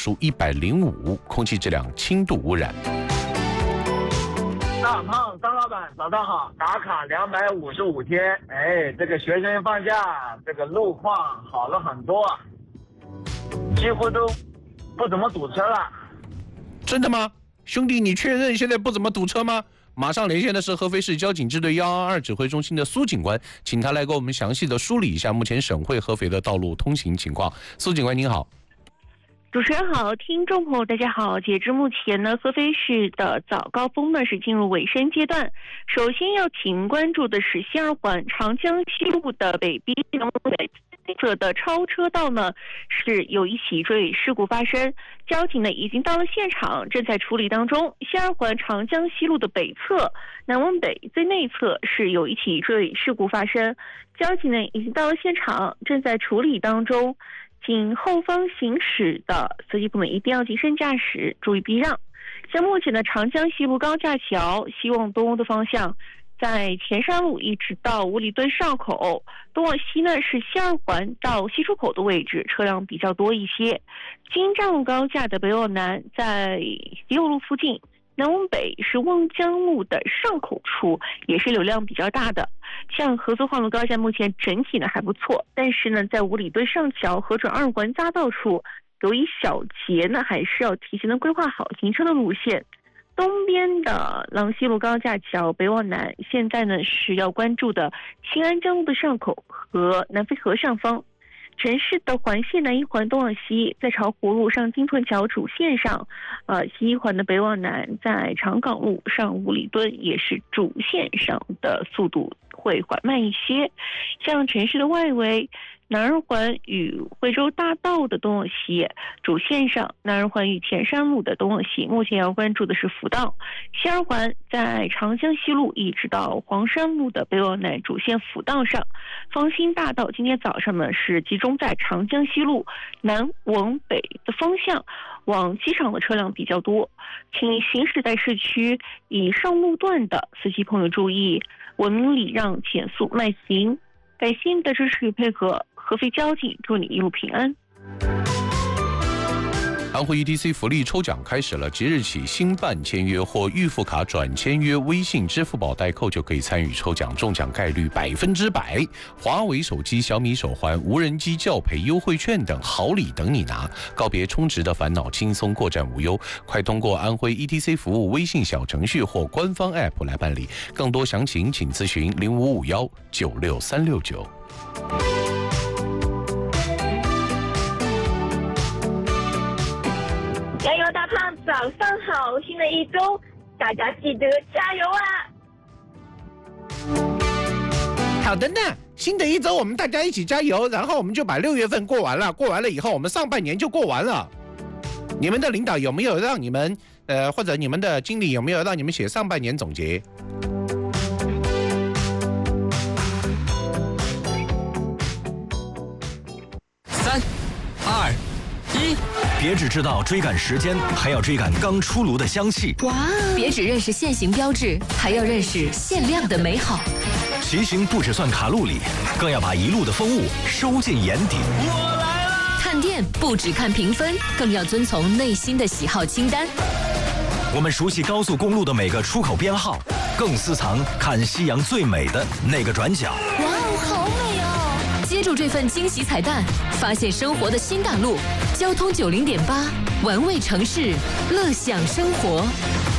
数105，空气质量轻度污染。 大胖张老板早上好，打卡255天，这个学生放假，这个路况好了很多，几乎都不怎么堵车了。 真的吗？兄弟，你确认现在不怎么堵车吗？马上连线的是合肥市交警支队122指挥中心的苏警官，请他来给我们详细的梳理一下目前省会合肥的道路通行情况。苏警官您好。 主持人好，听众朋友大家好。截至目前呢，合肥市的早高峰呢是进入尾声阶段。首先要请关注的是西二环长江西路的北滨内侧的超车道呢是有一起追尾事故发生，交警呢已经到了现场，正在处理当中。西二环长江西路的北侧南往北最内侧是有一起追尾事故发生，交警呢已经到了现场，正在处理当中。请后方行驶的司机朋友一定要谨慎驾驶，注意避让。像目前的长江西路高架桥西往东的方向，在前山路一直到五里墩哨口，东往西呢是西二环到西出口的位置，车辆比较多一些。京藏路高架的北往南，在右路附近。南往北是望江路的上口处，也是流量比较大的。像合作化路高架目前整体呢还不错，但是呢在五里墩上桥和转二环匝道处有一小节呢还是要提前的规划好行车的路线。东边的廊西路高架桥北往南，现在呢是要关注的新安江路的上口和南淝河上方。城市的环线南一环东往西，在巢湖路上金屯桥主线上，西一环的北往南，在长岗路上五里墩也是主线上的速度会缓慢一些。像城市的外围，南二环与惠州大道的东往西，主线上南二环与田山路的东往西，目前要关注的是辅道。西二环在长江西路一直到黄山路的北往南主线辅道上。方兴大道今天早上呢是集中在长江西路南往北的方向，往机场的车辆比较多，请行驶在市区以上路段的司机朋友注意，文明礼让，减速慢行。感谢您的支持与配合，合肥交警祝你一路平安。 安徽 ETC 福利抽奖开始了，即日起新办签约或预付卡转签约微信、支付宝代扣就可以参与抽奖，中奖概率100%。华为手机、小米手环、无人机教培优惠券等好礼等你拿，告别充值的烦恼，轻松过站无忧。快通过安徽 ETC 服务微信小程序或官方 App 来办理，更多详情请咨询0551 96369。 加油大胖，早上好！新的一周，大家记得加油啊！ 好的呢，新的一周我们大家一起加油，然后我们就把6月份过完了，过完了以后我们上半年就过完了。你们的领导有没有让你们或者你们的经理有没有让你们写上半年总结 ？3、2、1，别只知道追赶时间，还要追赶刚出炉的香气。 哇！别只认识现行标志，还要认识限量的美好。 骑行不只算卡路里，更要把一路的风物收进眼底。 我来了！看店不只看评分，更要遵从内心的喜好清单。 我们熟悉高速公路的每个出口编号，更私藏看夕阳最美的那个转角。 哇哦，好美哦！接住这份惊喜彩蛋，发现生活的新大陆。交通90.8，玩味城市，乐享生活。